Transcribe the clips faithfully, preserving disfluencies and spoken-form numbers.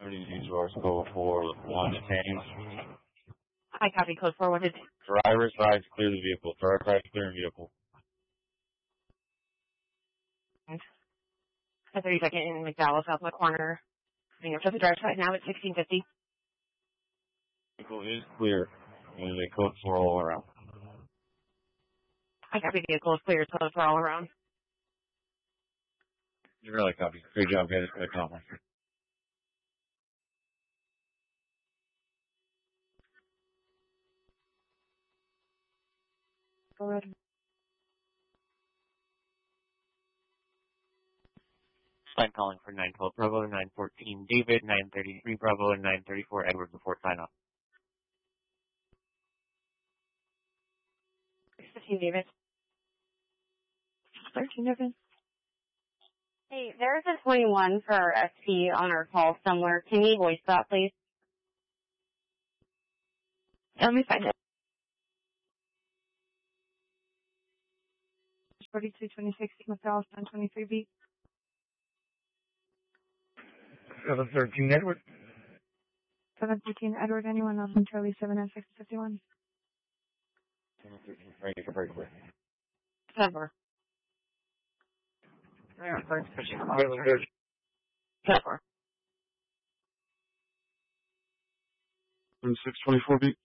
thirty-two Source code for one detained. I copy code four one. Driver side clear the vehicle. Driver side clear the vehicle. A thirty second in McDowell, Southwest corner. Coming up to the driver's side now at sixteen fifty. Vehicle is clear. There's a code four all around. I copy vehicle is clear, code four all around. You really copy. Great job, guys. Accomplished. Go ahead. Sign calling for nine twelve Bravo, nine fourteen David, nine thirty-three Bravo, and nine thirty-four Edward before sign off. fifteen David. thirteen David. Hey, there's a twenty-one for our S P on our call somewhere. Can you voice that, please? Let me find it. forty-two twenty-six, McDowell, seven twenty-three B. seven thirteen Edward. seven thirteen Edward, anyone else on Charlie seven and six fifty-one? seven thirteen, ready for breakaway. Sever. Sever. six twenty-four B.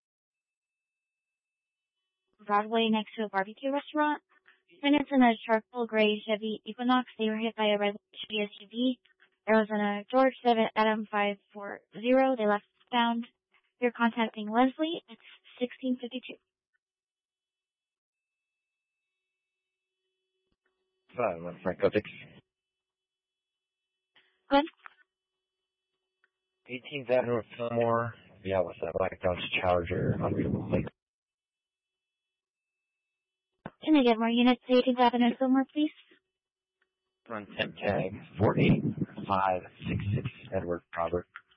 Broadway next to a barbecue restaurant. Minutes in a charcoal gray Chevy Equinox. They were hit by a red Chevy S U V. There was a George seven Adam five four zero. They left bound. You're contacting Leslie. It's sixteen fifty-two. Five, one Franco six. Good. eighteenth Avenue, Fillmore. Yeah, what's that? Black Dodge Charger, unreadable plate. Can I get more units to eighteenth Avenue Fillmore, please? Run ten tag, four eight five six six, Edward Robert.